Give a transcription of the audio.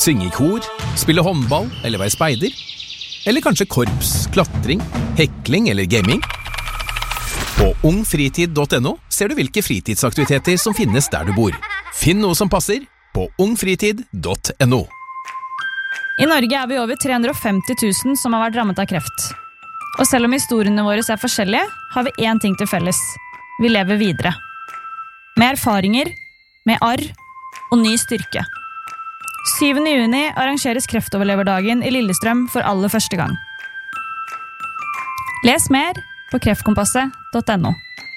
Synge i kor, spille håndball eller være speider? Eller kanskje korps, klatring, hekling eller gaming? På ungfritid.no ser du hvilke fritidsaktiviteter som finnes der du bor. Finn noe som passer på ungfritid.no. I Norge er vi over 350 000 som har vært rammet av kreft. Og selv om historiene våre er forskjellige, har vi én ting til felles. Vi lever videre. Med erfaringer, med arr og ny styrke. 7. juni arrangeres kreftoverleverdagen i Lillestrøm for aller første gang. Les mer på kreftkompasset.no.